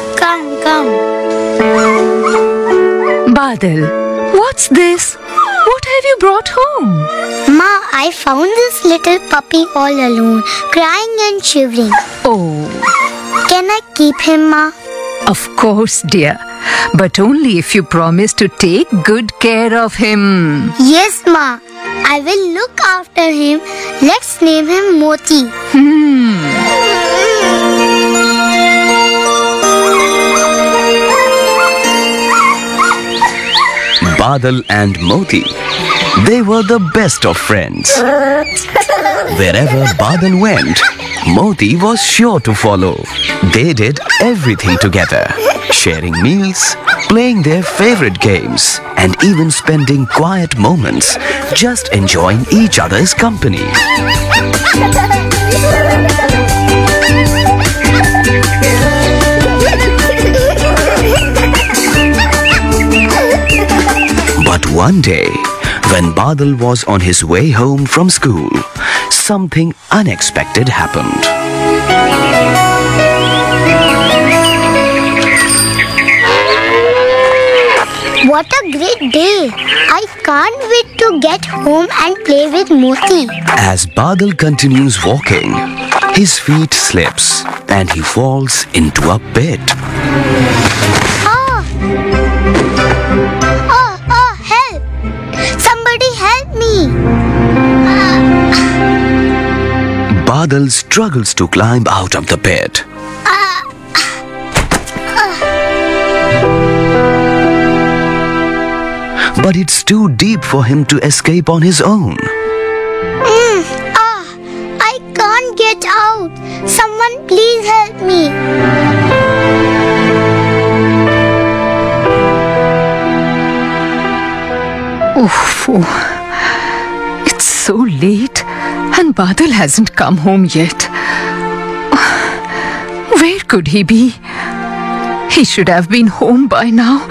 Come. Badal, what's this? What have you brought home? Ma, I found this little puppy all alone, crying and shivering. Oh, Can I keep him, Ma? of course, dear. But only if you promise to take good care of him. Yes, Ma. I will look after him. Let's name him Moti. Badal and Moti, they were the best of friends. Wherever Badal went, Moti was sure to follow. They did everything together, sharing meals, playing their favorite games, and even spending quiet moments just enjoying each other's company. But one day, when Badal was on his way home from school, something unexpected happened. What a great day. I can't wait to get home and play with Moti. As Badal continues walking, his feet slips and he falls into a pit. Oh, help! Somebody help me! Badal struggles to climb out of the pit. But it's too deep for him to escape on his own. I can't get out. Someone please help me. Oof. It's so late and Badal hasn't come home yet. Where could he be? He should have been home by now.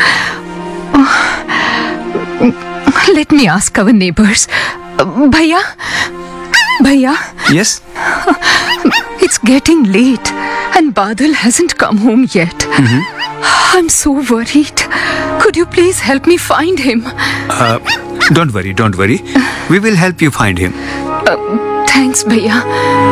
Let me ask our neighbors. Bhaiya? Yes? It's getting late and Badal hasn't come home yet. I'm so worried. Could you please help me find him? Don't worry. We will help you find him. Thanks, Bhaiya.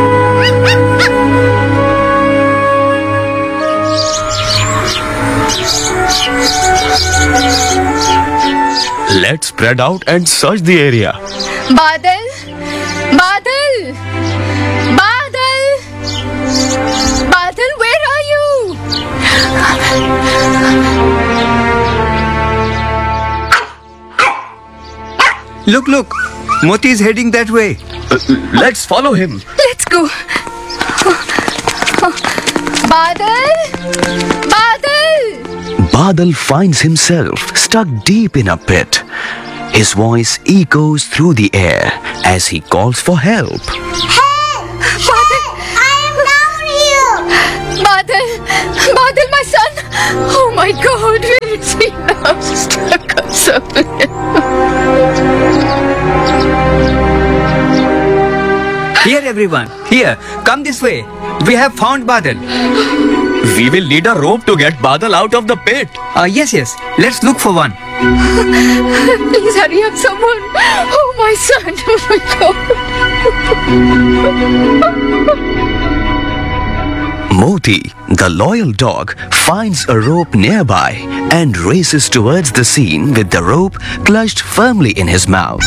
Let's spread out and search the area. Badal! Badal, where are you? Look. Moti is heading that way. Let's follow him. Let's go. Badal! Badal finds himself stuck deep in a pit. His voice echoes through the air as he calls for help. Badal, my son! Oh my God, where is he now? Stuck on somewhere. Here, everyone. Here, come this way. We have found Badal. We will need a rope to get Badal out of the pit. Yes. Let's look for one. Please hurry up, someone. Oh, my son. Oh my God. Moti, the loyal dog, finds a rope nearby and races towards the scene with the rope clutched firmly in his mouth.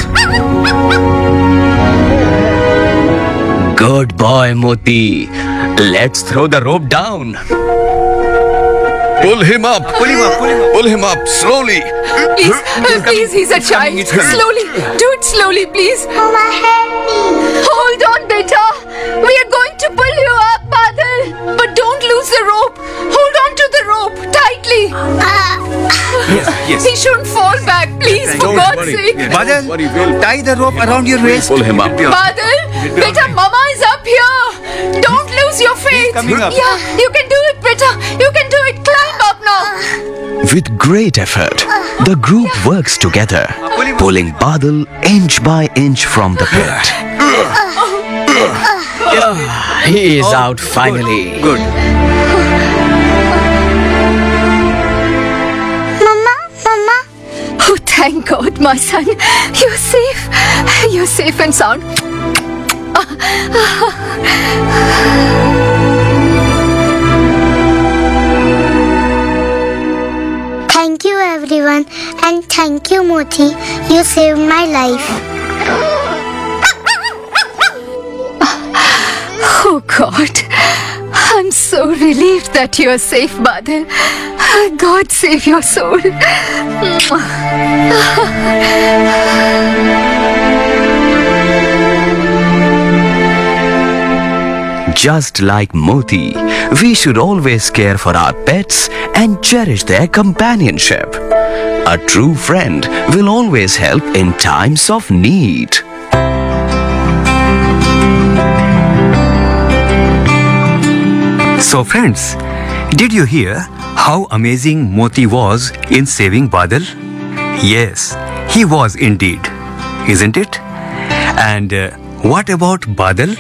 Good boy, Moti. Let's throw the rope down. Pull him up. Pull him up slowly. Please, he's a child. Slowly. Do it slowly, please. Mama, help me. Hold on, beta. We are going to pull you up, Badal. But don't lose the rope. Hold on to the rope tightly. Yes. He shouldn't fall back, please, for God's sake. Badal, tie the rope around your waist. Pull him up. Badal, beta, Mama is up here. Don't lose your faith. coming up. Yeah, you can do it, beta. You can do it. Climb up now. With great effort, the group works together, pulling Badal inch by inch from the pit. He is out finally. Good. my son. You're safe. You're safe and sound. Thank you everyone, and thank you Moti. You saved my life. Oh God, I'm so relieved that you're safe, Badal. God save your soul. Just like Moti, we should always care for our pets and cherish their companionship. A true friend will always help in times of need. So friends, did you hear how amazing Moti was in saving Badal? Yes, he was indeed, isn't it? And what about Badal?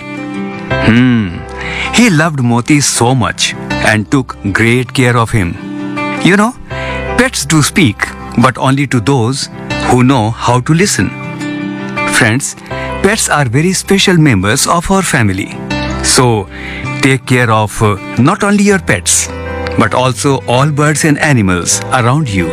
He loved Moti so much and took great care of him. You know, pets do speak, but only to those who know how to listen. Friends, pets are very special members of our family. So, take care of not only your pets, but also all birds and animals around you.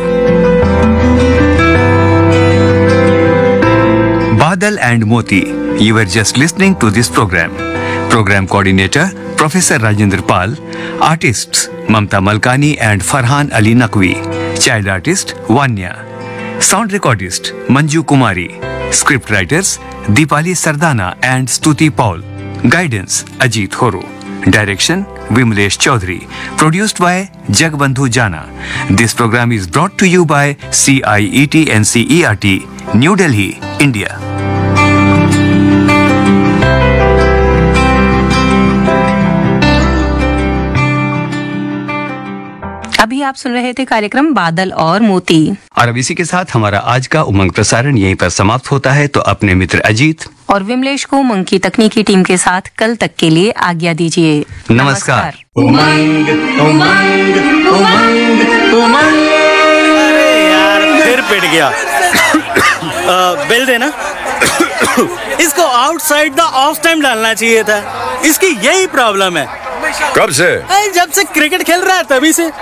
Badal and Moti, you were just listening to this program. Program coordinator, Professor Rajendra Pal. Artists, Mamta Malkani and Farhan Ali Naqvi. Child artist, Vanya. Sound recordist, Manju Kumari. Script writers, Deepali Sardana and Stuti Paul. Guidance, Ajit Horo. Direction, Vimlesh Chaudhary. Produced by Jagbandhu Jana. This program is brought to you by CIET NCERT, New Delhi, India. अभी आप सुन रहे थे कार्यक्रम बादल और मोती। और अब इसी के साथ हमारा आज का उमंग प्रसारण यहीं पर समाप्त होता है। तो अपने मित्र अजीत और विमलेश को उमंग की तकनीकी टीम के साथ कल तक के लिए आज्ञा दीजिए। नमस्कार। उमंग उमंग उमंग उमंग। अरे यार फिर पिट गया। बिल देना। इसको आउटसाइड द ऑफ टाइम डालना चाहिए था। इसकी यही प्रॉब्लम है। कब से? जब से क्रिकेट खेल रहा है तभी से।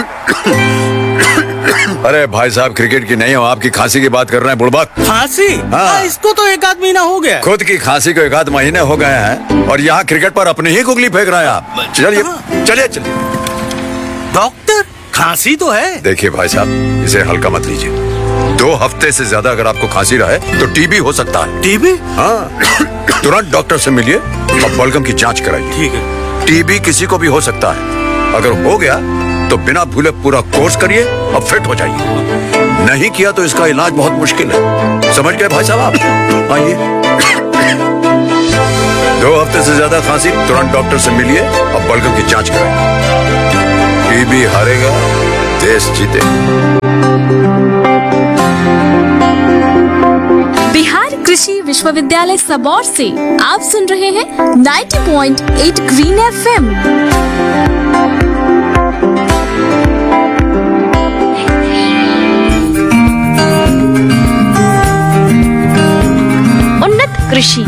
अरे भाई साहब, क्रिकेट की नहीं हो, आपकी खांसी की बात कर रहे हैं बुड़बक। खांसी? हाँ। इसको तो एक आध महीना हो गया। खुद की खांसी को एक आध महीने हो गए हैं और यहाँ क्रिकेट पर अपनी ही गुगली फेंक रहे हैं आप। चलिए चलिए चलिए। डॉक्टर, खांसी तो है। देखिए भाई साहब, इसे हल्का मत लीजिए। 2 हफ्ते से ज्यादा अगर आपको खांसी रहे तो टीबी हो सकता है। टीबी? हाँ, तुरंत डॉक्टर से मिलिए और बलगम की जांच कराइए। ठीक है। टीबी किसी को भी हो सकता है। अगर हो गया तो बिना भूले पूरा कोर्स करिए और फिट हो जाइए। नहीं किया तो इसका इलाज बहुत मुश्किल है। समझ गए भाई साहब आप? आइए। 2 हफ्ते से ज्यादा खांसी, तुरंत डॉक्टर से मिलिए और बलगम की जांच कराइए। टीबी हारेगा, देश जीतेगा। बिहार कृषि विश्वविद्यालय सबौर से आप सुन रहे हैं 90.8 ग्रीन FM। उन्नत कृषि।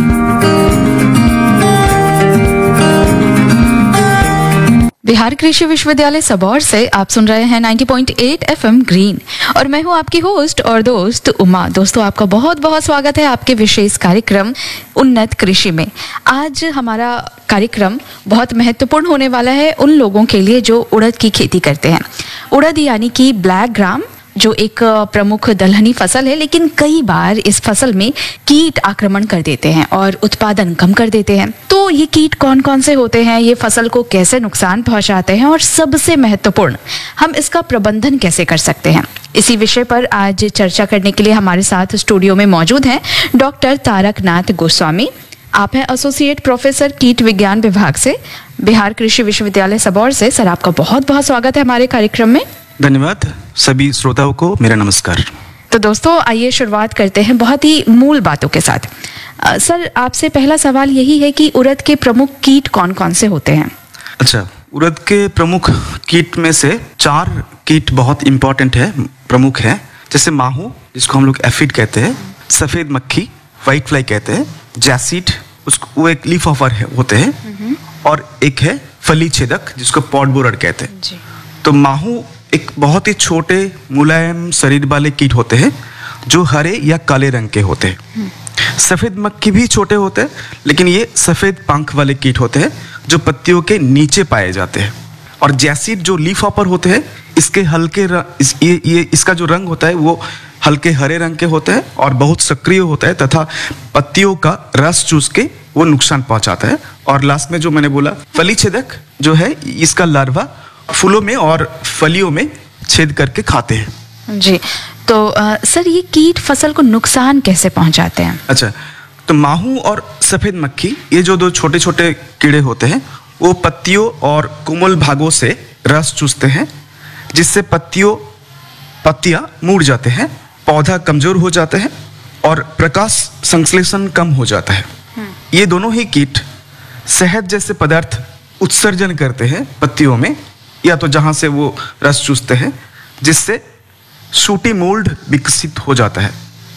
बिहार कृषि विश्वविद्यालय सबौर से आप सुन रहे हैं 90.8 FM ग्रीन और मैं हूं आपकी होस्ट और दोस्त उमा। दोस्तों, आपका बहुत बहुत स्वागत है आपके विशेष कार्यक्रम उन्नत कृषि में। आज हमारा कार्यक्रम बहुत महत्वपूर्ण होने वाला है उन लोगों के लिए जो उड़द की खेती करते हैं। उड़द यानी कि ब्लैक ग्राम, जो एक प्रमुख दलहनी फसल है, लेकिन कई बार इस फसल में कीट आक्रमण कर देते हैं और उत्पादन कम कर देते हैं। तो ये कीट कौन कौन से होते हैं, ये फसल को कैसे नुकसान पहुंचाते हैं और सबसे महत्वपूर्ण, हम इसका प्रबंधन कैसे कर सकते हैं, इसी विषय पर आज चर्चा करने के लिए हमारे साथ स्टूडियो में मौजूद हैं डॉक्टर तारकनाथ गोस्वामी। आप हैं एसोसिएट प्रोफेसर कीट विज्ञान विभाग से, बिहार कृषि विश्वविद्यालय सबौर से। सर, आपका बहुत बहुत स्वागत है हमारे कार्यक्रम में। धन्यवाद। सभी श्रोताओं को मेरा नमस्कार। तो दोस्तों, आइए शुरुआत करते हैं बहुत ही मूल बातों के साथ। सर, आपसे पहला सवाल यही है कि उड़द के प्रमुख कीट कौन कौन से होते हैं? अच्छा, उड़द के प्रमुख कीट में से 4 कीट बहुत इम्पोर्टेंट है, प्रमुख है। जैसे माहू, जिसको हम लोग एफिड कहते हैं, सफेद मक्खी, व्हाइट फ्लाई कहते हैं, जैसीड, उसको वो एक लीफ ऑफर होते हैं, और एक है फली छेदक जिसको पॉट बोरर कहते हैं जी। तो माहू एक बहुत ही छोटे मुलायम शरीर वाले कीट होते हैं जो हरे या काले रंग के होते हैं। सफेद मक्खी भी छोटे होते हैं, लेकिन ये सफेद पंख वाले कीट होते हैं जो पत्तियों के नीचे पाए जाते हैं। और जैसीड जो लीफ हॉपर होते हैं, इसके हल्के इसका जो रंग होता है वो हल्के हरे रंग के होते हैं और बहुत सक्रिय होता है तथा पत्तियों का रस चूस के वो नुकसान पहुंचाता है। और लास्ट में जो मैंने बोला फली छेदक जो है, इसका लार्वा फूलों में और फलियों में छेद करके खाते हैं जी। तो सर, ये कीट फसल को नुकसान कैसे पहुंचाते हैं? अच्छा, तो माहू और सफेद मक्खी, ये जो दो छोटे छोटे कीड़े होते हैं, वो पत्तियों और कोमल भागों से रस चूसते हैं, जिससे पत्तियां मुड़ जाते हैं, पौधा कमजोर हो जाते हैं और प्रकाश संश्लेषण कम हो जाता है। ये दोनों ही कीट शहद जैसे पदार्थ उत्सर्जन करते हैं पत्तियों में, या तो जहां से वो रस चूसते हैं, जिससे सूटी मोल्ड विकसित हो जाता है।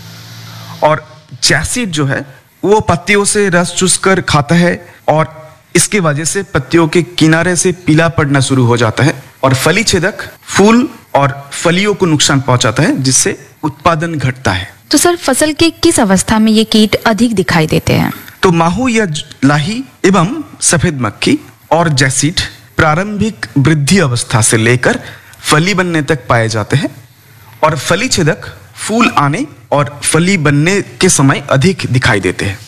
और जैसीड जो है वो पत्तियों से रस चूसकर खाता है और इसकी वजह से पत्तियों के किनारे से पीला पड़ना शुरू हो जाता है। और फली छेदक फूल और फलियों को नुकसान पहुंचाता है, जिससे उत्पादन घटता है। तो सर, फसल के किस अवस्था में ये कीट अधिक दिखाई देते हैं? तो माहू या लाही एवं सफेद मक्खी और जैसीड प्रारंभिक वृद्धि अवस्था से लेकर फली बनने तक पाए जाते हैं, और फली छेदक फूल आने और फली बनने के समय अधिक दिखाई देते हैं।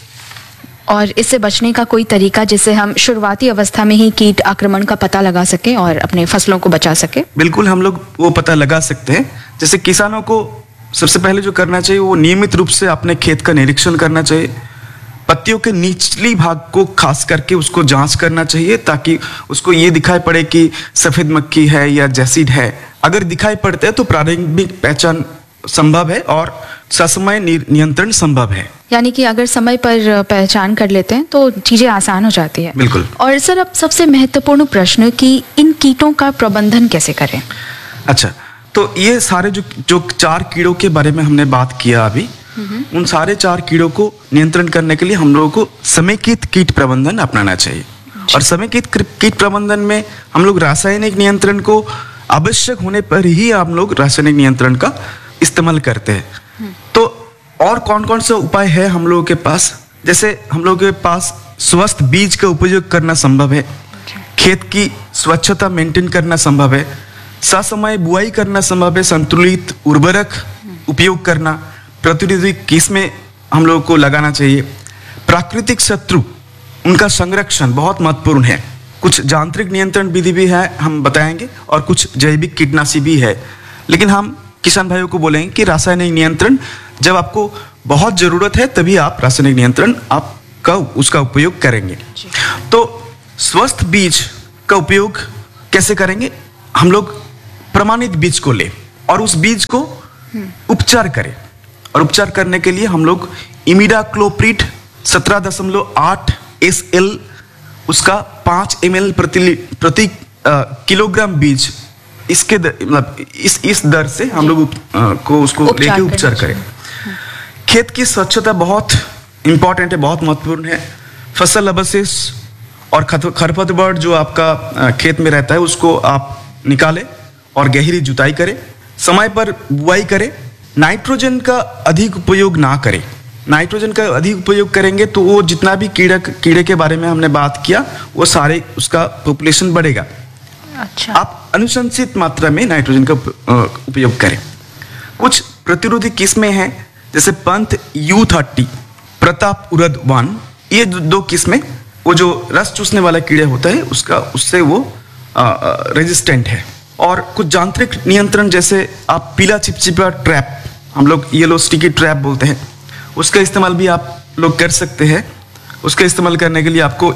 और इससे बचने का कोई तरीका जिससे हम शुरुआती अवस्था में ही कीट आक्रमण का पता लगा सके और अपने फसलों को बचा सके? बिल्कुल, हम लोग वो पता लगा सकते हैं। जैसे किसानों को सबसे पहले जो करना चाहिए, वो नियमित रूप से अपने खेत का निरीक्षण करना चाहिए। पत्तियों के निचली भाग को खास करके उसको जांच करना चाहिए, ताकि उसको ये दिखाई पड़े कि सफेद मक्खी है या जैसीड है। अगर दिखाई पड़ते हैं तो प्रारंभिक पहचान संभव है और ससमय नियंत्रण संभव है। यानी कि अगर समय पर पहचान कर लेते हैं तो चीजें आसान हो जाती है। बिल्कुल। और सर, अब सबसे महत्वपूर्ण प्रश्न कि इन कीटों का प्रबंधन कैसे करें? अच्छा, तो ये सारे जो 4 कीड़ों के बारे में हमने बात किया अभी, उन सारे 4 कीड़ों को नियंत्रण करने के लिए हम लोगों को समेकित कीट प्रबंधन अपनाना चाहिए। और समेकित कीट प्रबंधन में हम लोग रासायनिक नियंत्रण को आवश्यक होने पर ही हम लोग रासायनिक नियंत्रण का इस्तेमाल करते हैं। तो और कौन कौन से उपाय है हम लोगों के पास? जैसे हम लोगों के पास स्वस्थ बीज का उपयोग करना संभव है, खेत की स्वच्छता मेंटेन करना संभव है, ससमय बुआई करना संभव है, संतुलित उर्वरक उपयोग करना, प्रतिरोधी किस्में हम लोगों को लगाना चाहिए। प्राकृतिक शत्रु, उनका संरक्षण बहुत महत्वपूर्ण है। कुछ यांत्रिक नियंत्रण विधि भी है, हम बताएंगे, और कुछ जैविक कीटनाशी भी है। लेकिन हम किसान भाइयों को बोलेंगे कि रासायनिक नियंत्रण जब आपको बहुत जरूरत है तभी आप रासायनिक नियंत्रण उसका उपयोग करेंगे। तो स्वस्थ बीज का उपयोग कैसे करेंगे? हम लोग प्रमाणित बीज को लें और उस बीज को उपचार करें। और उपचार करने के लिए हम लोग इमिडाक्लोप्रिड 17.8 SL उसका 5 ml प्रति किलोग्राम बीज, इसके मतलब इस दर से हम लोग को उसको लेके उपचार करें। खेत की स्वच्छता बहुत इंपॉर्टेंट है, बहुत महत्वपूर्ण है। फसल अवशेष और खरपतवार जो आपका खेत में रहता है उसको आप निकालें और गहरी जुताई करें, समय पर बुआई करें। नाइट्रोजन का अधिक उपयोग ना करें। नाइट्रोजन का अधिक उपयोग करेंगे तो वो जितना भी कीड़े के बारे में हमने बात किया वो सारे उसका पॉपुलेशन बढ़ेगा। अच्छा। आप अनुशंसित मात्रा में नाइट्रोजन का उपयोग करें। कुछ प्रतिरोधी किस्में हैं जैसे पंथ U30, प्रताप उरद 1, ये 2 किस्में, वो जो रस चूसने वाला कीड़े होता है उससे वो रेजिस्टेंट है। और कुछ यांत्रिक नियंत्रण जैसे आप पीला चिपचिपा ट्रैप, हम लोग येलो स्टिकी ट्रैप बोलते हैं, उसका इस्तेमाल भी आप लोग कर सकते हैं। उसका इस्तेमाल करने के लिए आपको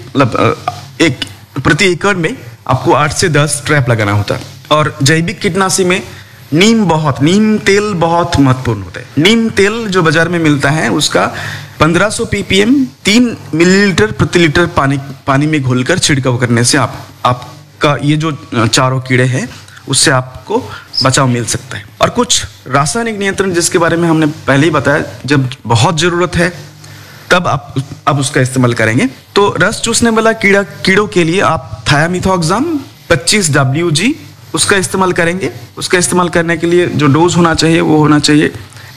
एक प्रति एकड़ में आपको 8 से 10 ट्रैप लगाना होता है। और जैविक कीटनाशी में नीम तेल बहुत महत्वपूर्ण होता है। नीम तेल जो बाजार में मिलता है उसका 1500 ppm 3 मिलीलीटर प्रति लीटर पानी में घोलकर छिड़काव करने से आपका ये जो चारों कीड़े हैं उससे आपको बचाव मिल सकता है। और कुछ रासायनिक नियंत्रण जिसके बारे में हमने पहले ही बताया, जब बहुत ज़रूरत है तब आप उसका इस्तेमाल करेंगे। तो रस चूसने वाला कीड़ों के लिए आप थायामिथोक्साम 25 WG उसका इस्तेमाल करेंगे। उसका इस्तेमाल करने के लिए जो डोज होना चाहिए वो होना चाहिए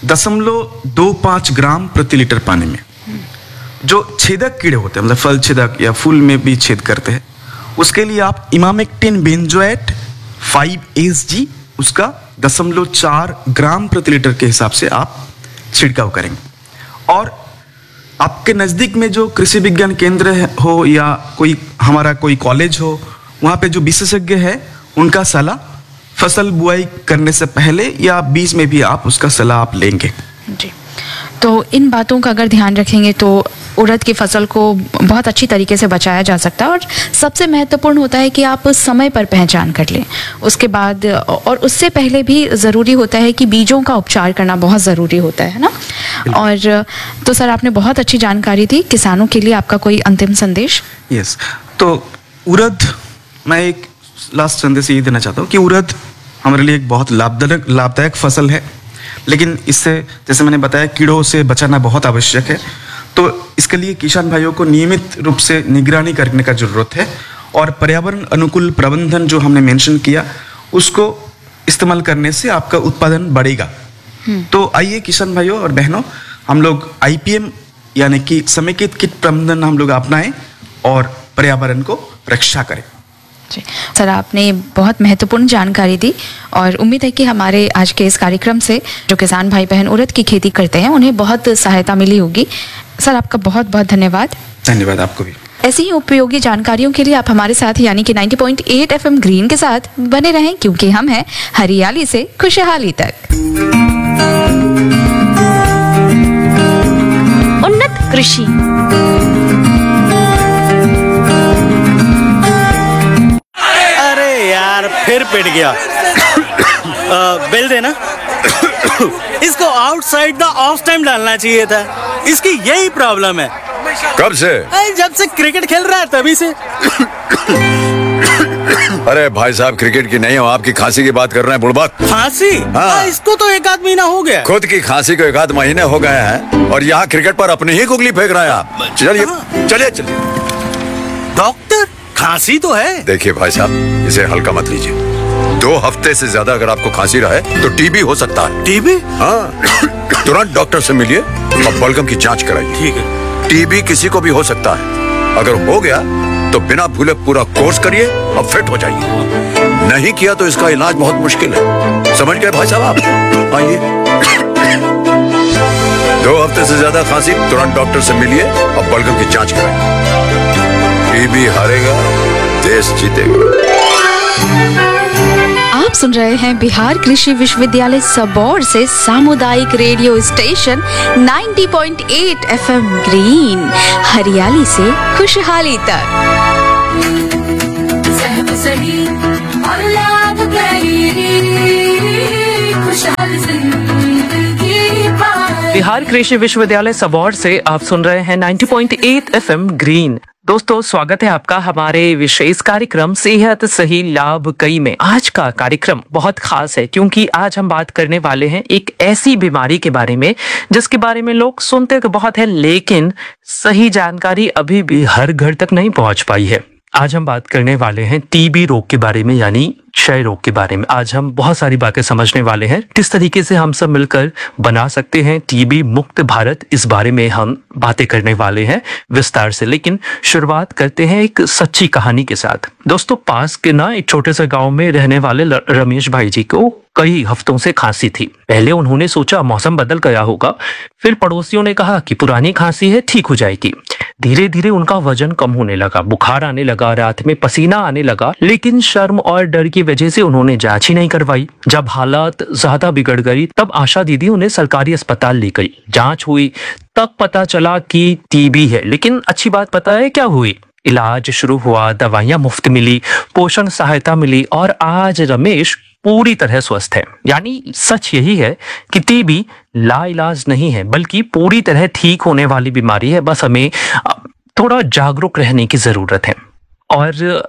0.25 ग्राम प्रति लीटर पानी में। जो छेदक कीड़े होते हैं, मतलब फल छेदक या फूल में भी छेद करते हैं, उसके लिए आप इमामेक्टिन बेंजोएट 5 SG उसका 0.4 ग्राम प्रति लीटर के हिसाब से आप छिड़काव करेंगे। और आपके नज़दीक में जो कृषि विज्ञान केंद्र हो या हमारा कोई कॉलेज हो, वहाँ पे जो विशेषज्ञ है उनका सलाह फसल बुआई करने से पहले या बीच में भी आप उसका सलाह आप लेंगे। जी, तो इन बातों का अगर ध्यान रखेंगे तो उड़द की फसल को बहुत अच्छी तरीके से बचाया जा सकता है। और सबसे महत्वपूर्ण होता है कि आप समय पर पहचान कर लें। उसके बाद और उससे पहले भी ज़रूरी होता है कि बीजों का उपचार करना बहुत ज़रूरी होता है ना। और तो सर, आपने बहुत अच्छी जानकारी दी किसानों के लिए। आपका कोई अंतिम संदेश? यस, तो उड़द, मैं एक लास्ट संदेश ये देना चाहता हूँ कि उड़द हमारे लिए एक बहुत लाभदायक फसल है, लेकिन इससे जैसे मैंने बताया कीड़ों से बचाना बहुत आवश्यक है। तो इसके लिए किसान भाइयों को नियमित रूप से निगरानी करने का जरूरत है। और पर्यावरण अनुकूल प्रबंधन जो हमने मेंशन किया उसको इस्तेमाल करने से आपका उत्पादन बढ़ेगा। तो आइए किसान भाइयों और बहनों, हम लोग IPM यानी कि समेकित कीट प्रबंधन हम लोग अपनाएं और पर्यावरण को रक्षा करें। जी सर, आपने बहुत महत्वपूर्ण जानकारी दी और उम्मीद है कि हमारे आज के इस कार्यक्रम से जो किसान भाई बहन उड़द की खेती करते हैं उन्हें बहुत सहायता मिली होगी। सर, आपका बहुत बहुत धन्यवाद। धन्यवाद आपको भी। ऐसी ही उपयोगी जानकारियों के लिए आप हमारे साथ यानी कि 90.8 FM ग्रीन के साथ बने रहें, क्योंकि हम हैं हरियाली से खुशहाली तक। उन्नत कृषि। अरे यार, फिर पिट गया। बिल देना। इसको आउटसाइड द ऑफ टाइम डालना चाहिए था। इसकी यही प्रॉब्लम है। कब से? जब से क्रिकेट खेल रहा है तभी से। अरे भाई साहब, क्रिकेट की नहीं हो, आपकी खांसी की बात कर रहे हैं बुड़बक। खांसी? हाँ। इसको तो 1 आध महीना हो गया। खुद की खांसी को 1 आध महीने हो गए हैं और यहाँ क्रिकेट पर अपनी ही गुगली फेंक रहे हैं आप। चलिए चलिए चलिए। डॉक्टर, खांसी तो है। देखिए भाई साहब, इसे हल्का मत लीजिए। 2 हफ्ते से ज्यादा अगर आपको खांसी रहे तो टीबी हो सकता है। टीबी? हाँ, तुरंत डॉक्टर से मिलिए और बलगम की जांच कराइए। ठीक है। टीबी किसी को भी हो सकता है। अगर हो गया तो बिना भूले पूरा कोर्स करिए और फिट हो जाइए। नहीं किया तो इसका इलाज बहुत मुश्किल है। समझ गए भाई साहब आप? आइए। 2 हफ्ते से ज्यादा खांसी, तुरंत डॉक्टर से मिलिए और बलगम की जांच कराइए। टीबी हारेगा, देश जीतेगा। आप सुन रहे हैं बिहार कृषि विश्वविद्यालय सबौर से सामुदायिक रेडियो स्टेशन 90.8 FM ग्रीन, हरियाली से खुशहाली तक। बिहार कृषि विश्वविद्यालय सबौर से आप सुन रहे हैं 90.8 FM ग्रीन। दोस्तों, स्वागत है आपका हमारे विशेष कार्यक्रम सेहत सही लाभ कई में। आज का कार्यक्रम बहुत खास है क्योंकि आज हम बात करने वाले हैं एक ऐसी बीमारी के बारे में जिसके बारे में लोग सुनते तो बहुत है, लेकिन सही जानकारी अभी भी हर घर तक नहीं पहुंच पाई है। आज हम बात करने वाले हैं टीबी रोग के बारे में, यानी क्षय रोग के बारे में। आज हम बहुत सारी बातें समझने वाले हैं, किस तरीके से हम सब मिलकर बना सकते हैं टीबी मुक्त भारत। इस बारे में हम बातें करने वाले हैं विस्तार से, लेकिन शुरुआत करते हैं एक सच्ची कहानी के साथ। दोस्तों, पास के ना एक छोटे से गांव में रहने वाले रमेश भाई जी को कई हफ्तों से खांसी थी। पहले उन्होंने सोचा मौसम बदल गया होगा, फिर पड़ोसियों ने कहा कि पुरानी खांसी है, ठीक हो जाएगी। धीरे धीरे उनका वजन कम होने लगा, बुखार आने लगा, रात में पसीना आने लगा, लेकिन शर्म और डर की वजह से उन्होंने जांच ही नहीं करवाई। जब हालात ज्यादा बिगड़ गई तब आशा दीदी उन्हें सरकारी अस्पताल ले गई। जांच हुई, तब पता चला कि टीबी है। लेकिन अच्छी बात पता है क्या हुई? इलाज शुरू हुआ, दवाइयां मुफ्त मिली, पोषण सहायता मिली और आज रमेश पूरी तरह स्वस्थ है। यानी सच यही है कि टीबी लाइलाज नहीं है, बल्कि पूरी तरह ठीक होने वाली बीमारी है। बस हमें थोड़ा जागरूक रहने की जरूरत है। और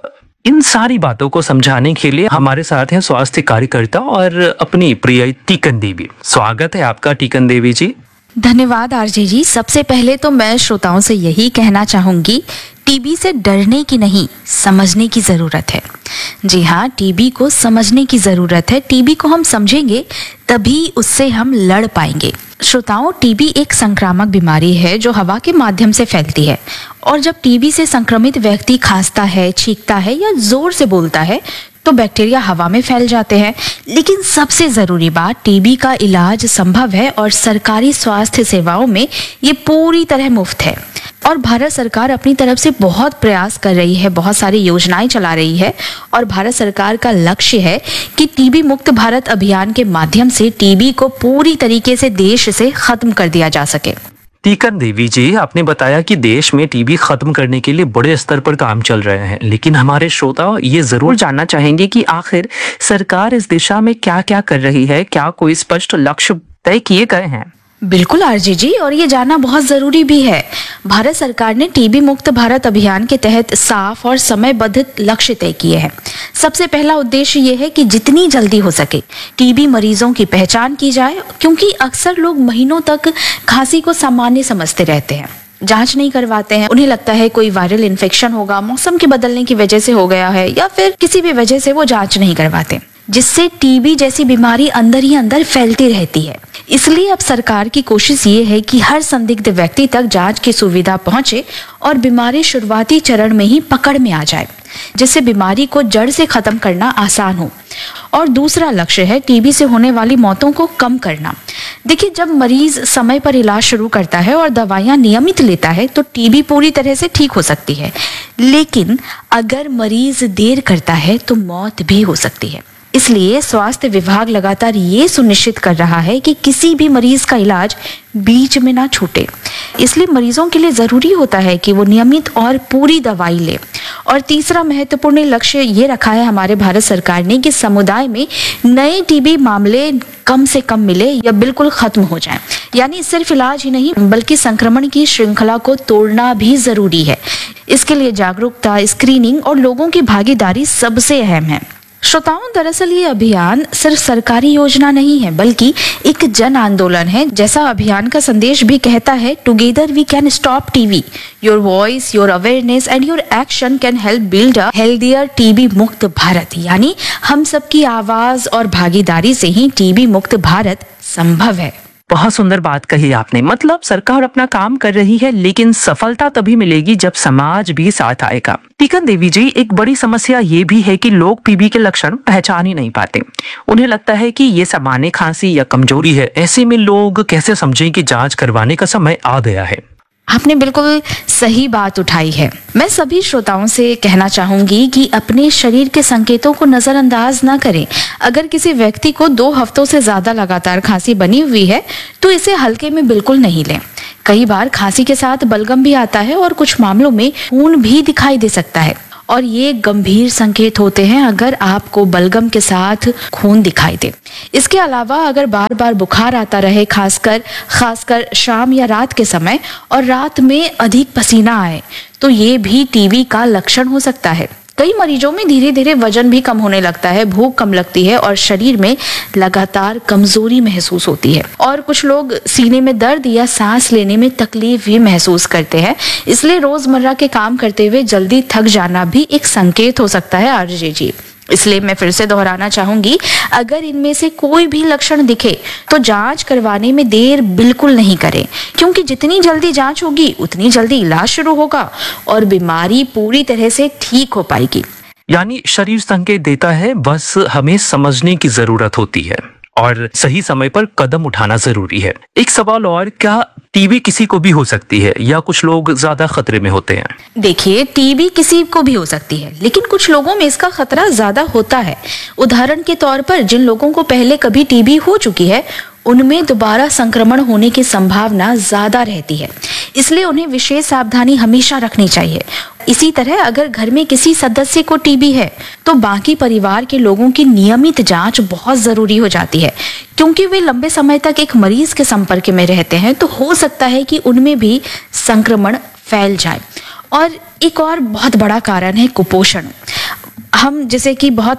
इन सारी बातों को समझाने के लिए हमारे साथ हैं स्वास्थ्य कार्यकर्ता और अपनी प्रिय टीकन देवी। स्वागत है आपका टीकन देवी जी। धन्यवाद आरजे जी। सबसे पहले तो मैं श्रोताओं से यही कहना चाहूंगी, टीबी से डरने की नहीं, समझने की जरूरत है। जी हाँ, टीबी को समझने की जरूरत है। टीबी को हम समझेंगे तभी उससे हम लड़ पाएंगे। श्रोताओं, टीबी एक संक्रामक बीमारी है जो हवा के माध्यम से फैलती है, और जब टीबी से संक्रमित व्यक्ति खांसता है, छींकता है या जोर से बोलता है तो बैक्टीरिया हवा में फैल जाते हैं। लेकिन सबसे जरूरी बात, टीबी का इलाज संभव है और सरकारी स्वास्थ्य सेवाओं में ये पूरी तरह मुफ्त है। और भारत सरकार अपनी तरफ से बहुत प्रयास कर रही है, बहुत सारी योजनाएं चला रही है, और भारत सरकार का लक्ष्य है कि टीबी मुक्त भारत अभियान के माध्यम से टीबी को पूरी तरीके से देश से खत्म कर दिया जा सके। टीकन देवी जी, आपने बताया कि देश में टीबी खत्म करने के लिए बड़े स्तर पर काम चल रहे हैं, लेकिन हमारे श्रोता ये जरूर जानना चाहेंगे कि आखिर सरकार इस दिशा में क्या क्या कर रही है, क्या कोई स्पष्ट लक्ष्य तय किए गए हैं? बिल्कुल आरजी जी, और ये जानना बहुत जरूरी भी है। भारत सरकार ने टीबी मुक्त भारत अभियान के तहत साफ और समयबद्ध लक्ष्य तय किए हैं। सबसे पहला उद्देश्य ये है कि जितनी जल्दी हो सके टीबी मरीजों की पहचान की जाए, क्योंकि अक्सर लोग महीनों तक खांसी को सामान्य समझते रहते हैं, जांच नहीं करवाते हैं। उन्हें लगता है कोई वायरल इन्फेक्शन होगा, मौसम के बदलने की वजह से हो गया है, या फिर किसी भी वजह से वो जांच नहीं करवाते, जिससे टीबी जैसी बीमारी अंदर ही अंदर फैलती रहती है। इसलिए अब सरकार की कोशिश ये है कि हर संदिग्ध व्यक्ति तक जांच की सुविधा पहुंचे और बीमारी शुरुआती चरण में ही पकड़ में आ जाए, जिससे बीमारी को जड़ से खत्म करना आसान हो। और दूसरा लक्ष्य है टीबी से होने वाली मौतों को कम करना। देखिए, जब मरीज समय पर इलाज शुरू करता है और दवाइयां नियमित लेता है तो टीबी पूरी तरह से ठीक हो सकती है, लेकिन अगर मरीज देर करता है तो मौत भी हो सकती है। इसलिए स्वास्थ्य विभाग लगातार ये सुनिश्चित कर रहा है कि किसी भी मरीज का इलाज बीच में ना छूटे। इसलिए मरीजों के लिए जरूरी होता है कि वो नियमित और पूरी दवाई ले। और तीसरा महत्वपूर्ण लक्ष्य ये रखा है हमारे भारत सरकार ने कि समुदाय में नए टीबी मामले कम से कम मिले या बिल्कुल खत्म हो जाएं। यानी सिर्फ इलाज ही नहीं बल्कि संक्रमण की श्रृंखला को तोड़ना भी जरूरी है। इसके लिए जागरूकता, स्क्रीनिंग और लोगों की भागीदारी सबसे अहम है। श्रोताओं, दरअसल ये अभियान सिर्फ सरकारी योजना नहीं है बल्कि एक जन आंदोलन है। जैसा अभियान का संदेश भी कहता है, together we can stop TB, your voice, your awareness and your action can help build a healthier TB मुक्त भारत। यानी हम सबकी आवाज और भागीदारी से ही टीबी मुक्त भारत संभव है। बहुत सुंदर बात कही आपने। मतलब सरकार अपना काम कर रही है, लेकिन सफलता तभी मिलेगी जब समाज भी साथ आएगा। टीकन देवी जी, एक बड़ी समस्या ये भी है कि लोग टीबी के लक्षण पहचान ही नहीं पाते। उन्हें लगता है कि ये सामान्य खांसी या कमजोरी है। ऐसे में लोग कैसे समझें कि जांच करवाने का समय आ गया है? आपने बिल्कुल सही बात उठाई है। मैं सभी श्रोताओं से कहना चाहूंगी कि अपने शरीर के संकेतों को नजरअंदाज ना करें। अगर किसी व्यक्ति को 2 हफ्तों से ज्यादा लगातार खांसी बनी हुई है तो इसे हल्के में बिल्कुल नहीं लें। कई बार खांसी के साथ बलगम भी आता है और कुछ मामलों में खून भी दिखाई दे सकता है, और ये गंभीर संकेत होते हैं अगर आपको बलगम के साथ खून दिखाई दे। इसके अलावा अगर बार बार बुखार आता रहे, खासकर शाम या रात के समय, और रात में अधिक पसीना आए, तो ये भी टीबी का लक्षण हो सकता है। कई मरीजों में धीरे धीरे वजन भी कम होने लगता है, भूख कम लगती है और शरीर में लगातार कमजोरी महसूस होती है। और कुछ लोग सीने में दर्द या सांस लेने में तकलीफ भी महसूस करते हैं। इसलिए रोजमर्रा के काम करते हुए जल्दी थक जाना भी एक संकेत हो सकता है आरजे जी। इसलिए मैं फिर से दोहराना चाहूंगी, अगर इनमें से कोई भी लक्षण दिखे तो जांच करवाने में देर बिल्कुल नहीं करें, क्योंकि जितनी जल्दी जांच होगी उतनी जल्दी इलाज शुरू होगा और बीमारी पूरी तरह से ठीक हो पाएगी। यानी शरीर संकेत देता है, बस हमें समझने की जरूरत होती है और सही समय पर कदम उठाना जरूरी है। एक सवाल और, क्या टीबी किसी को भी हो सकती है या कुछ लोग ज्यादा खतरे में होते हैं? देखिए, टीबी किसी को भी हो सकती है, लेकिन कुछ लोगों में इसका खतरा ज्यादा होता है। उदाहरण के तौर पर जिन लोगों को पहले कभी टीबी हो चुकी है उनमें दोबारा संक्रमण होने की संभावना ज्यादा रहती है, इसलिए उन्हें विशेष सावधानी हमेशा रखनी चाहिए। इसी तरह अगर घर में किसी सदस्य को टीबी है तो बाकी परिवार के लोगों की नियमित जांच बहुत जरूरी हो जाती है, क्योंकि वे लंबे समय तक एक मरीज के संपर्क में रहते हैं, तो हो सकता है कि उनमें भी संक्रमण फैल जाए। और एक और बहुत बड़ा कारण है कुपोषण। हम जिसे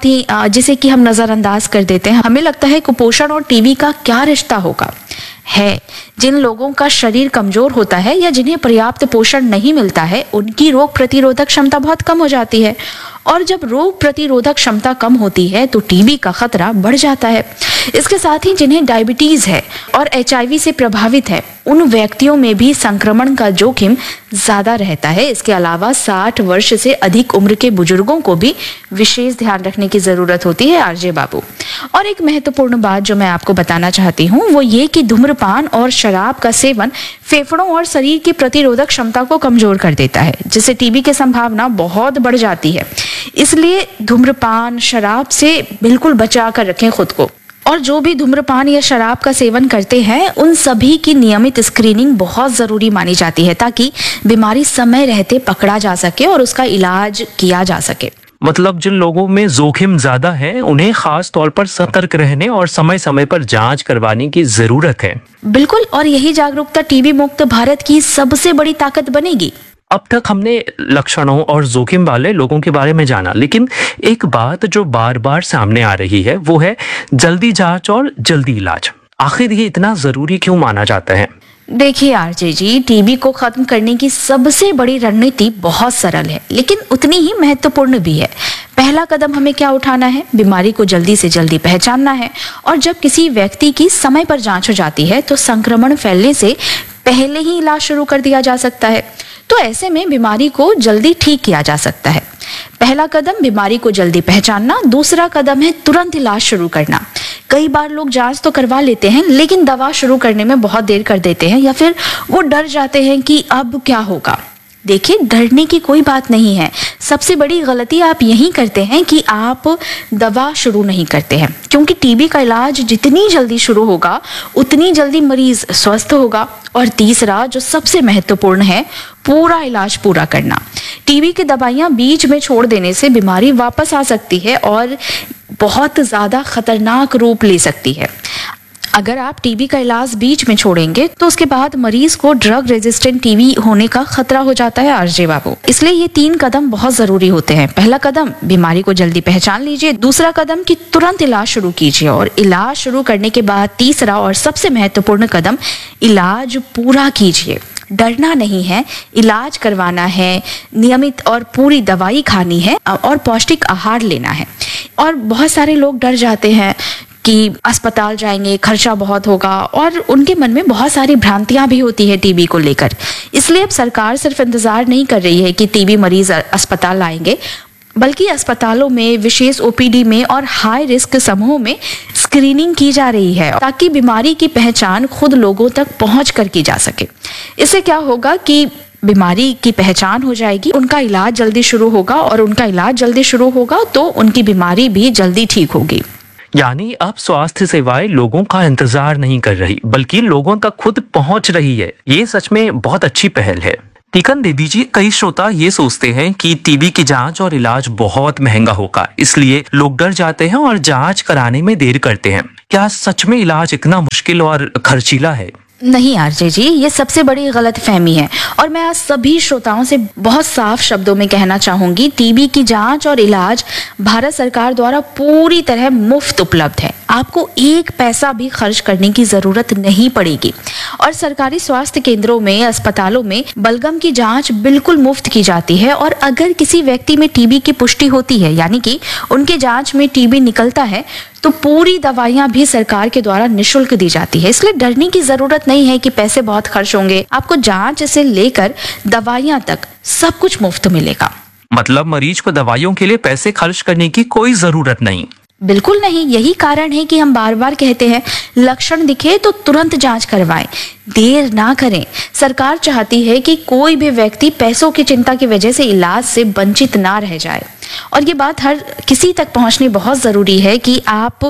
कि हम नजरअंदाज कर देते हैं। हमें लगता है कुपोषण और टीबी का क्या रिश्ता होगा। है जिन लोगों का शरीर कमजोर होता है या जिन्हें पर्याप्त पोषण नहीं मिलता है, उनकी रोग प्रतिरोधक क्षमता बहुत कम हो जाती है, और जब रोग प्रतिरोधक क्षमता कम होती है तो टीबी का खतरा बढ़ जाता है। इसके साथ ही जिन्हें डायबिटीज है और HIV से प्रभावित है, उन व्यक्तियों में भी संक्रमण का जोखिम ज्यादा रहता है। इसके अलावा 60 वर्ष से अधिक उम्र के बुजुर्गों को भी विशेष ध्यान रखने की जरूरत होती है आरजे बाबू। और एक महत्वपूर्ण बात जो मैं आपको बताना चाहती हूँ वो ये कि धूम्रपान और शराब का सेवन फेफड़ों और शरीर की प्रतिरोधक क्षमता को कमजोर कर देता है, जिससे टीबी की संभावना बहुत बढ़ जाती है। इसलिए धूम्रपान शराब से बिल्कुल बचा कर रखें खुद को। और जो भी धूम्रपान या शराब का सेवन करते हैं उन सभी की नियमित स्क्रीनिंग बहुत जरूरी मानी जाती है, ताकि बीमारी समय रहते पकड़ा जा सके और उसका इलाज किया जा सके। मतलब जिन लोगों में जोखिम ज्यादा है उन्हें खास तौर पर सतर्क रहने और समय समय पर जांच करवाने की जरूरत है। बिल्कुल, और यही जागरूकता टीबी मुक्त भारत की सबसे बड़ी ताकत बनेगी। अब तक हमने लक्षणों और जोखिम वाले लोगों के बारे में जाना, लेकिन एक बात जो बार बार सामने आ रही है वो है जल्दी जांच और जल्दी इलाज। आखिर ये इतना जरूरी क्यों माना जाता है? देखिए आरजे जी, टीबी को खत्म करने की सबसे बड़ी रणनीति बहुत सरल है, लेकिन उतनी ही महत्वपूर्ण भी है। पहला कदम हमें क्या उठाना है? बीमारी को जल्दी से जल्दी पहचानना है। और जब किसी व्यक्ति की समय पर जांच हो जाती है तो संक्रमण फैलने से पहले ही इलाज शुरू कर दिया जा सकता है। तो ऐसे में बीमारी को जल्दी ठीक किया जा सकता है। पहला कदम बीमारी को जल्दी पहचानना, दूसरा कदम है तुरंत इलाज शुरू करना। कई बार लोग जांच तो करवा लेते हैं लेकिन दवा शुरू करने में बहुत देर कर देते हैं, या फिर वो डर जाते हैं कि अब क्या होगा। देखिए, डरने की कोई बात नहीं है। सबसे बड़ी गलती आप यही करते हैं कि आप दवा शुरू नहीं करते हैं, क्योंकि टीबी का इलाज जितनी जल्दी शुरू होगा उतनी जल्दी मरीज स्वस्थ होगा। और तीसरा जो सबसे महत्वपूर्ण है, पूरा इलाज पूरा करना। टीबी की दवाइयां बीच में छोड़ देने से बीमारी वापस आ सकती है और बहुत ज्यादा खतरनाक रूप ले सकती है। अगर आप टीबी का इलाज बीच में छोड़ेंगे तो उसके बाद मरीज को ड्रग रेजिस्टेंट टीबी होने का खतरा हो जाता है आरजे बाबू। इसलिए ये 3 कदम बहुत जरूरी होते हैं। पहला कदम, बीमारी को जल्दी पहचान लीजिए। दूसरा कदम कि तुरंत इलाज शुरू कीजिए। और इलाज शुरू करने के बाद तीसरा और सबसे महत्वपूर्ण कदम, इलाज पूरा कीजिए। डरना नहीं है, इलाज करवाना है, नियमित और पूरी दवाई खानी है और पौष्टिक आहार लेना है। और बहुत सारे लोग डर जाते हैं कि अस्पताल जाएंगे, खर्चा बहुत होगा, और उनके मन में बहुत सारी भ्रांतियां भी होती है टीबी को लेकर। इसलिए अब सरकार सिर्फ इंतजार नहीं कर रही है कि टीबी मरीज अस्पताल आएंगे, बल्कि अस्पतालों में, विशेष OPD में और हाई रिस्क समूहों में स्क्रीनिंग की जा रही है, ताकि बीमारी की पहचान खुद लोगों तक पहुंच कर की जा सके। इससे क्या होगा कि बीमारी की पहचान हो जाएगी, उनका इलाज जल्दी शुरू होगा, और उनका इलाज जल्दी शुरू होगा तो उनकी बीमारी भी जल्दी ठीक होगी। यानी अब स्वास्थ्य सेवाएं लोगों का इंतजार नहीं कर रही, बल्कि लोगों तक खुद पहुंच रही है। ये सच में बहुत अच्छी पहल है। टीकन दे दीजिए, कई श्रोता ये सोचते हैं कि टीबी की जांच और इलाज बहुत महंगा होगा, इसलिए लोग डर जाते हैं और जांच कराने में देर करते हैं। क्या सच में इलाज इतना मुश्किल और खर्चीला है? नहीं आरजे जी, ये सबसे बड़ी गलतफहमी है। और मैं आज सभी श्रोताओं से बहुत साफ शब्दों में कहना चाहूंगी, टीबी की जांच और इलाज भारत सरकार द्वारा पूरी तरह मुफ्त उपलब्ध है। आपको 1 पैसा भी खर्च करने की जरूरत नहीं पड़ेगी। और सरकारी स्वास्थ्य केंद्रों में, अस्पतालों में बलगम की जांच बिल्कुल मुफ्त की जाती है। और अगर किसी व्यक्ति में टीबी की पुष्टि होती है, यानी कि उनके जांच में टीबी निकलता है, तो पूरी दवाइयां भी सरकार के द्वारा निःशुल्क दी जाती है। इसलिए डरने की जरूरत नहीं है कि पैसे बहुत खर्च होंगे। आपको जांच से लेकर दवाइयां तक सब कुछ मुफ्त मिलेगा। मतलब मरीज को दवाइयों के लिए पैसे खर्च करने की कोई जरूरत नहीं? बिल्कुल नहीं। यही कारण है कि हम बार बार कहते हैं, लक्षण दिखे तो तुरंत जांच करवाएं, देर ना करें। सरकार चाहती है कि कोई भी व्यक्ति पैसों की चिंता की वजह से इलाज से वंचित ना रह जाए। और ये बात हर किसी तक पहुंचनी बहुत जरूरी है कि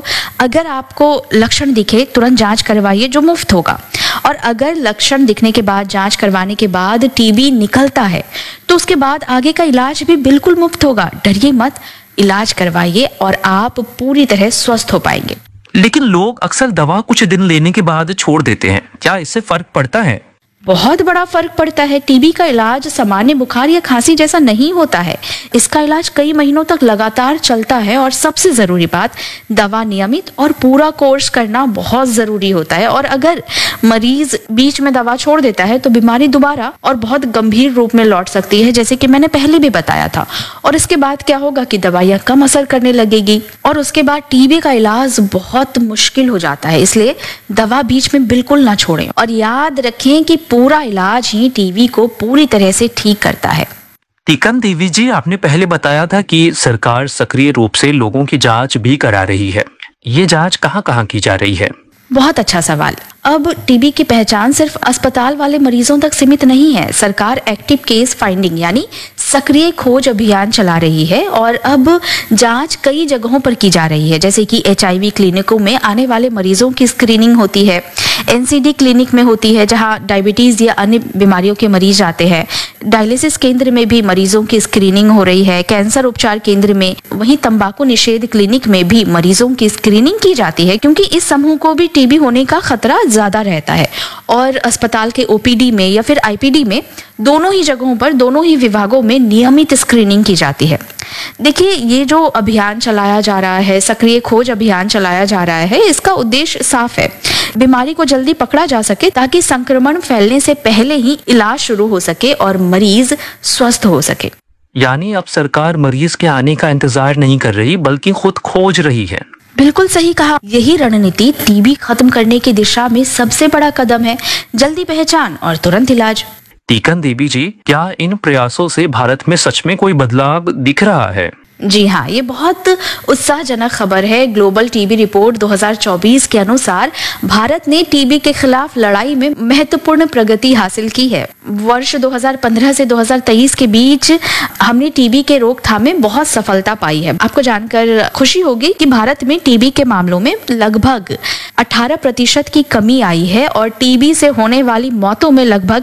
अगर आपको लक्षण दिखे तुरंत जांच करवाइए, जो मुफ्त होगा। और अगर लक्षण दिखने के बाद, जांच करवाने के बाद टीबी निकलता है तो उसके बाद आगे का इलाज भी बिल्कुल मुफ्त होगा। डरिए मत, इलाज करवाइए और आप पूरी तरह स्वस्थ हो पाएंगे। लेकिन लोग अक्सर दवा कुछ दिन लेने के बाद छोड़ देते हैं, क्या इससे फर्क पड़ता है? बहुत बड़ा फर्क पड़ता है। टीबी का इलाज सामान्य बुखार या खांसी जैसा नहीं होता है। इसका इलाज कई महीनों तक लगातार चलता है और सबसे जरूरी बात, दवा नियमित और पूरा कोर्स करना बहुत जरूरी होता है। और अगर मरीज बीच में दवा छोड़ देता है तो बीमारी दोबारा और बहुत गंभीर रूप में लौट सकती है, जैसे कि मैंने पहले भी बताया था। और इसके बाद क्या होगा कि दवाइयां कम असर करने लगेगी और उसके बाद टीबी का इलाज बहुत मुश्किल हो जाता है। इसलिए दवा बीच में बिल्कुल ना छोड़ें और याद रखें कि पूरा इलाज ही टीबी को पूरी तरह से ठीक करता है। टीकम देवी जी, आपने पहले बताया था कि सरकार सक्रिय रूप से लोगों की जांच भी करा रही है। ये जांच कहाँ की जा रही है? बहुत अच्छा सवाल। अब टीबी की पहचान सिर्फ अस्पताल वाले मरीजों तक सीमित नहीं है। सरकार एक्टिव केस फाइंडिंग यानी सक्रिय खोज अभियान चला रही है और अब जांच कई जगहों पर की जा रही है, जैसे कि HIV क्लिनिकों में आने वाले मरीजों की स्क्रीनिंग होती है, NCD क्लिनिक में होती है जहां डायबिटीज या अन्य बीमारियों के मरीज आते हैं, डायलिसिस केंद्र में भी मरीजों की स्क्रीनिंग हो रही है, कैंसर उपचार केंद्र में, वहीं तंबाकू निषेध क्लिनिक में भी मरीजों की स्क्रीनिंग की जाती है क्योंकि इस समूह को भी टीबी होने का खतरा ज्यादा रहता है। और अस्पताल के OPD में या फिर IPD में, दोनों ही जगहों पर, दोनों ही विभागों में नियमित स्क्रीनिंग की जाती है। देखिए, ये जो अभियान चलाया जा रहा है, सक्रिय खोज अभियान चलाया जा रहा है, इसका उद्देश्य साफ है, बीमारी को जल्दी पकड़ा जा सके ताकि संक्रमण फैलने से पहले ही इलाज शुरू हो सके और मरीज स्वस्थ हो सके। यानी अब सरकार मरीज के आने का इंतजार नहीं कर रही बल्कि खुद खोज रही है। बिल्कुल सही कहा। यही रणनीति टीबी खत्म करने की दिशा में सबसे बड़ा कदम है, जल्दी पहचान और तुरंत इलाज। टीकम देवी जी, क्या इन प्रयासों से भारत में सच में कोई बदलाव दिख रहा है? जी हाँ, ये बहुत उत्साहजनक खबर है। ग्लोबल टीबी रिपोर्ट 2024 के अनुसार भारत ने टीबी के खिलाफ लड़ाई में महत्वपूर्ण प्रगति हासिल की है। वर्ष 2015 से 2023 के बीच हमने टीबी के रोकथाम में बहुत सफलता पाई है। आपको जानकर खुशी होगी कि भारत में टीबी के मामलों में लगभग 18% की कमी आई है और टीबी से होने वाली मौतों में लगभग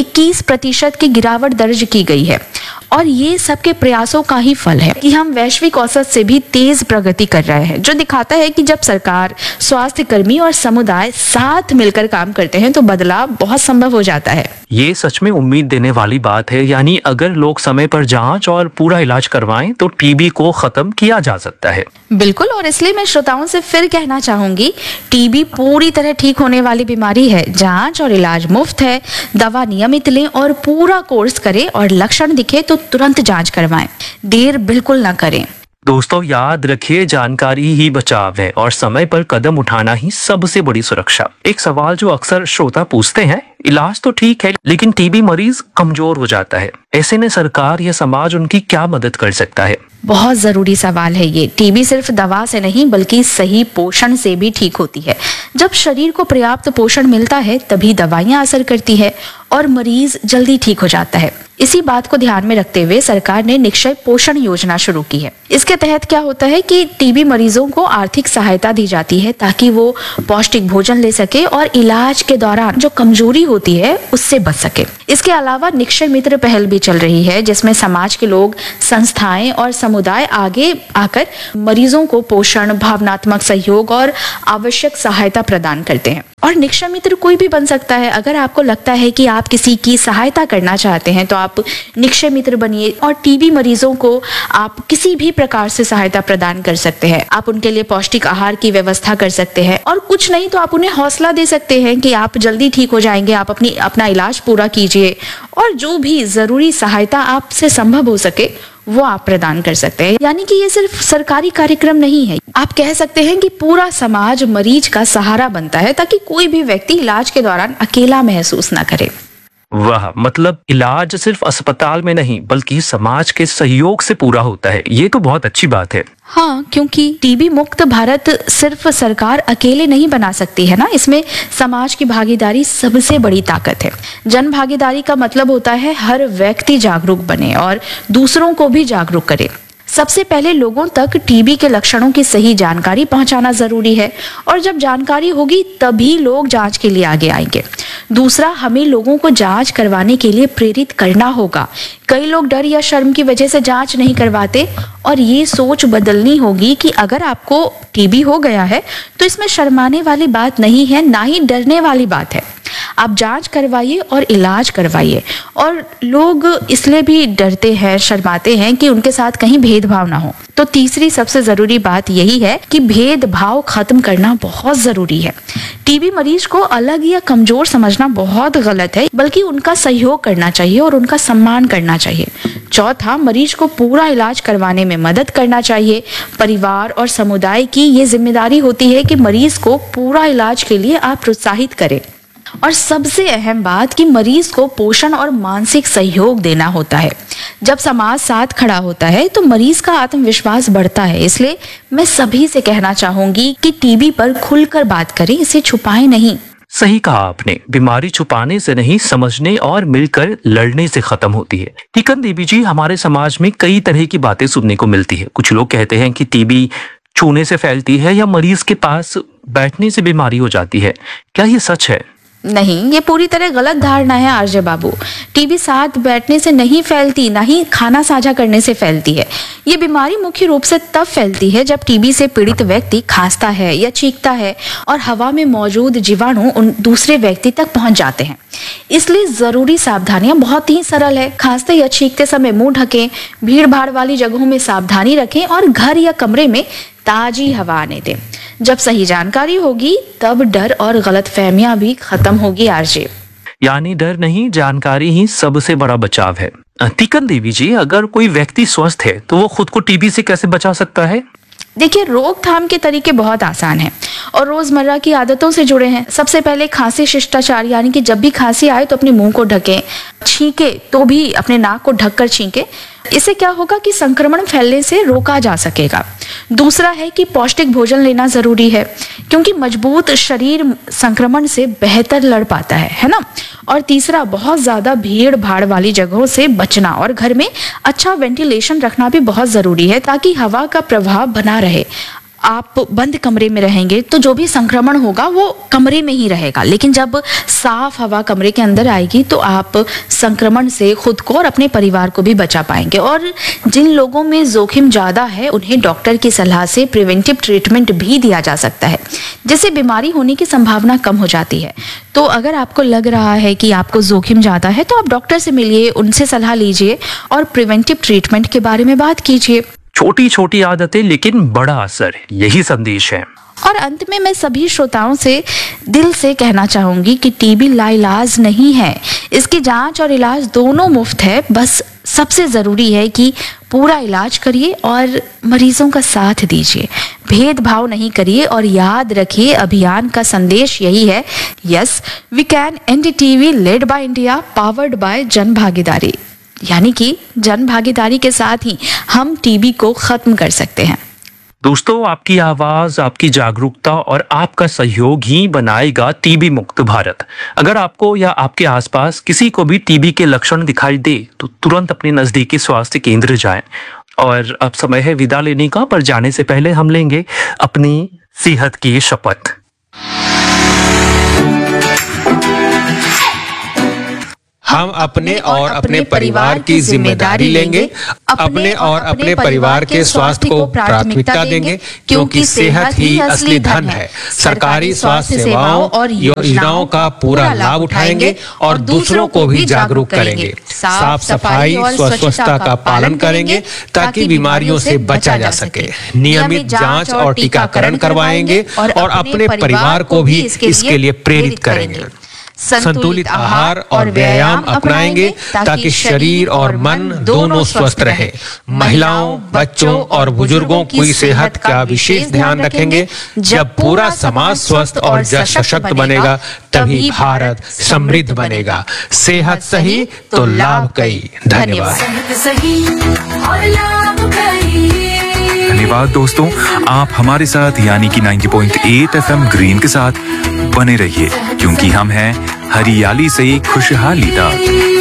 21% की गिरावट दर्ज की गई है। और ये सबके प्रयासों का ही फल है कि हम वैश्विक औसत से भी तेज प्रगति कर रहे हैं, जो दिखाता है कि जब सरकार, स्वास्थ्य कर्मी और समुदाय साथ मिलकर काम करते हैं तो बदलाव बहुत संभव हो जाता है। ये सच में उम्मीद देने वाली बात है। यानी अगर लोग समय पर जांच और पूरा इलाज करवाएं तो टीबी को खत्म किया जा सकता है। बिल्कुल, और इसलिए मैं श्रोताओं से फिर कहना चाहूंगी, टीबी पूरी तरह ठीक होने वाली बीमारी है। जांच और इलाज मुफ्त है, दवा नियमित लें और पूरा कोर्स करें और लक्षण दिखे तो तुरंत जांच करवाएं, देर बिल्कुल ना करें। दोस्तों, याद रखिए, जानकारी ही बचाव है और समय पर कदम उठाना ही सबसे बड़ी सुरक्षा। एक सवाल जो अक्सर श्रोता पूछते हैं, इलाज तो ठीक है लेकिन टीबी मरीज कमजोर हो जाता है, ऐसे में सरकार या समाज उनकी क्या मदद कर सकता है? बहुत जरूरी सवाल है ये। टीबी सिर्फ दवा से नहीं बल्कि सही पोषण से भी ठीक होती है। जब शरीर को पर्याप्त पोषण मिलता है तभी दवाइयां असर करती है और मरीज जल्दी ठीक हो जाता है। इसी बात को ध्यान में रखते हुए सरकार ने निक्षय पोषण योजना शुरू की है। इसके तहत क्या होता है कि टीबी मरीजों को आर्थिक सहायता दी जाती है ताकि वो पौष्टिक भोजन ले सके और इलाज के दौरान जो कमजोरी होती है उससे बच सके। इसके अलावा निक्षय मित्र पहल भी चल रही है जिसमें समाज के लोग, संस्थाएं और समुदाय आगे आकर मरीजों को पोषण, भावनात्मक सहयोग और आवश्यक सहायता प्रदान करते हैं। और निक्षय मित्र कोई भी बन सकता है। अगर आपको लगता है कि आप किसी की सहायता करना चाहते हैं तो आप निक्षय मित्र बनिए और टीबी मरीजों को आप किसी भी प्रकार से सहायता प्रदान कर सकते हैं। आप उनके लिए पौष्टिक आहार की व्यवस्था कर सकते हैं और कुछ नहीं तो आप उन्हें हौसला दे सकते हैं कि आप जल्दी ठीक हो जाएंगे, आप अपना इलाज पूरा कीजिए और जो भी जरूरी सहायता आपसे संभव हो सके वो आप प्रदान कर सकते हैं। यानी कि ये सिर्फ सरकारी कार्यक्रम नहीं है, आप कह सकते हैं कि पूरा समाज मरीज का सहारा बनता है ताकि कोई भी व्यक्ति इलाज के दौरान अकेला महसूस ना करे। वाह, मतलब इलाज सिर्फ अस्पताल में नहीं बल्कि समाज के सहयोग से पूरा होता है। ये तो बहुत अच्छी बात है। हाँ, क्योंकि टीबी मुक्त भारत सिर्फ सरकार अकेले नहीं बना सकती है ना, इसमें समाज की भागीदारी सबसे बड़ी ताकत है। जन भागीदारी का मतलब होता है हर व्यक्ति जागरूक बने और दूसरों को भी जागरूक करे। सबसे पहले लोगों तक टीबी के लक्षणों की सही जानकारी पहुंचाना जरूरी है और जब जानकारी होगी तभी लोग जांच के लिए आगे आएंगे। दूसरा, हमें लोगों को जांच करवाने के लिए प्रेरित करना होगा। कई लोग डर या शर्म की वजह से जांच नहीं करवाते और ये सोच बदलनी होगी कि अगर आपको टीबी हो गया है तो इसमें शर्माने वाली बात नहीं है, ना ही डरने वाली बात है। आप जांच करवाइए और इलाज करवाइए। और लोग इसलिए भी डरते हैं, शर्माते हैं कि उनके साथ कहीं भेदभाव ना हो। तो तीसरी सबसे जरूरी बात यही है कि भेदभाव खत्म करना बहुत जरूरी है। टीबी मरीज को अलग या कमजोर समझना बहुत गलत है, बल्कि उनका सहयोग करना चाहिए और उनका सम्मान करना चाहिए। चौथा, मरीज को पूरा इलाज करवाने में मदद करना चाहिए। परिवार और समुदाय की ये जिम्मेदारी होती है कि मरीज को पूरा इलाज के लिए आप प्रोत्साहित करें। और सबसे अहम बात कि मरीज को पोषण और मानसिक सहयोग देना होता है। जब समाज साथ खड़ा होता है तो मरीज का आत्मविश्वास बढ़ता है। इसलिए मैं सभी से कहना चाहूंगी कि टीबी पर खुलकर बात करें, इसे छुपाएं नहीं। सही कहा आपने, बीमारी छुपाने से नहीं, समझने और मिलकर लड़ने से खत्म होती है। टीकन देवी जी, हमारे समाज में कई तरह की बातें सुनने को मिलती है। कुछ लोग कहते हैं कि टीबी छूने से फैलती है या मरीज के पास बैठने से बीमारी हो जाती है। क्या ये सच है? नहीं, ये पूरी तरह गलत धारणा है आरजे बाबू। टीबी साथ बैठने से नहीं फैलती, ना ही खाना साझा करने से फैलती है। ये बीमारी मुख्य रूप से तब फैलती है जब टीबी से पीड़ित व्यक्ति खांसता है या चीखता है और हवा में मौजूद जीवाणु उन दूसरे व्यक्ति तक पहुंच जाते हैं। इसलिए जरूरी सावधानियां बहुत ही सरल है। खांसते या छींकते समय मुंह ढकें, भीड़ भाड़ वाली जगहों में सावधानी रखें और घर या कमरे में ताजी हवा आने दें। जब सही जानकारी होगी तब डर और गलतफहमियां भी खत्म होगी आरजे। यानी डर नहीं, जानकारी ही सबसे बड़ा बचाव है। टीकन देवी जी, अगर कोई व्यक्ति स्वस्थ है तो वो खुद को टीबी से कैसे बचा सकता है? देखिए, रोकथाम के तरीके बहुत आसान हैं और रोजमर्रा की आदतों से जुड़े हैं। सबसे पहले खांसी शिष्टाचार, यानी कि जब भी खांसी आए तो अपने मुंह को ढकें, छींके तो भी अपने नाक को ढककर छींके। इससे क्या होगा कि संक्रमण फैलने से रोका जा सकेगा। दूसरा है कि पौष्टिक भोजन लेना जरूरी है, क्योंकि मजबूत शरीर संक्रमण से बेहतर लड़ पाता है ना। और तीसरा, बहुत ज्यादा भीड़ भाड़ वाली जगहों से बचना और घर में अच्छा वेंटिलेशन रखना भी बहुत जरूरी है, ताकि हवा का प्रवाह बना रहे। आप बंद कमरे में रहेंगे तो जो भी संक्रमण होगा वो कमरे में ही रहेगा, लेकिन जब साफ हवा कमरे के अंदर आएगी तो आप संक्रमण से खुद को और अपने परिवार को भी बचा पाएंगे। और जिन लोगों में जोखिम ज्यादा है उन्हें डॉक्टर की सलाह से प्रिवेंटिव ट्रीटमेंट भी दिया जा सकता है, जिससे बीमारी होने की संभावना कम हो जाती है। तो अगर आपको लग रहा है कि आपको जोखिम ज्यादा है तो आप डॉक्टर से मिलिए, उनसे सलाह लीजिए और प्रिवेंटिव ट्रीटमेंट के बारे में बात कीजिए। छोटी छोटी आदतें लेकिन बड़ा असर, यही संदेश है। और अंत में मैं सभी श्रोताओं से दिल से कहना चाहूंगी कि टीबी लाइलाज नहीं है। इसकी जांच और इलाज दोनों मुफ्त है। बस सबसे जरूरी है कि पूरा इलाज करिए और मरीजों का साथ दीजिए, भेदभाव नहीं करिए। और याद रखिए, अभियान का संदेश यही है, yes we can end TB, led by India, powered by जन भागीदारी। यानी कि जन भागीदारी के साथ ही हम टीबी को खत्म कर सकते हैं। दोस्तों, आपकी आवाज, आपकी जागरूकता और आपका सहयोग ही बनाएगा टीबी मुक्त भारत। अगर आपको या आपके आसपास किसी को भी टीबी के लक्षण दिखाई दे तो तुरंत अपने नजदीकी स्वास्थ्य केंद्र जाएं। और अब समय है विदा लेने का, पर जाने से पहले हम लेंगे अपनी सेहत की शपथ। हम अपने और अपने परिवार की जिम्मेदारी लेंगे, अपने और अपने परिवार के स्वास्थ्य को प्राथमिकता देंगे, क्योंकि सेहत ही असली धन है। सरकारी स्वास्थ्य सेवाओं और योजनाओं का पूरा लाभ उठाएंगे और दूसरों को भी जागरूक करेंगे। साफ सफाई, स्वच्छता का पालन करेंगे ताकि बीमारियों से बचा जा सके। नियमित जांच और टीकाकरण करवाएंगे और अपने परिवार को भी इसके लिए प्रेरित करेंगे। संतुलित आहार और व्यायाम अपनाएंगे ताकि शरीर और मन दोनों स्वस्थ रहे। महिलाओं, बच्चों और बुजुर्गों की सेहत का विशेष ध्यान रखेंगे। जब पूरा समाज स्वस्थ और सशक्त बनेगा तभी भारत समृद्ध बनेगा। सेहत सही तो लाभ कई। धन्यवाद। धन्यवाद दोस्तों, आप हमारे साथ यानी कि 90.8 FM ग्रीन के साथ बने रहिए, क्योंकि हम हैं हरियाली से खुशहाली तक।